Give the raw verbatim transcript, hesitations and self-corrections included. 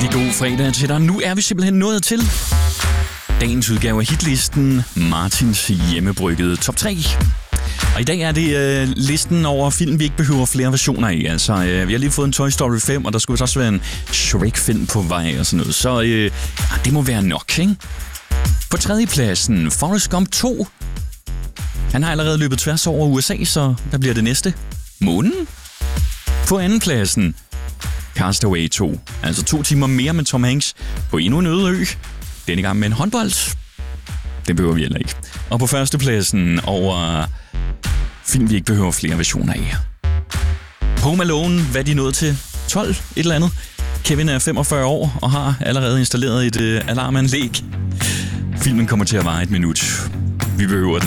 Rigtig god fredag til dig. Nu er vi simpelthen nået til dagens udgave af hitlisten, Martins hjemmebryggede top tre. Og i dag er det øh, listen over film, vi ikke behøver flere versioner af. Altså, øh, vi har lige fået en Toy Story fem, og der skulle også være en Shrek-film på vej og sådan noget. Så øh, det må være nok, ikke? På tredjepladsen, Forrest Gump to. Han har allerede løbet tværs over U S A, så der bliver det næste. Månen. På andenpladsen, Castaway to. Altså to timer mere med Tom Hanks på endnu en øde ø. Denne gang med en håndbold. Det behøver vi heller ikke. Og på førstepladsen over film, vi ikke behøver flere versioner af. Home Alone, hvad er de nået til? tolv? Et eller andet. Kevin er femogfyrre år og har allerede installeret et øh, alarmanlæg. Filmen kommer til at vare et minut. Vi behøver den.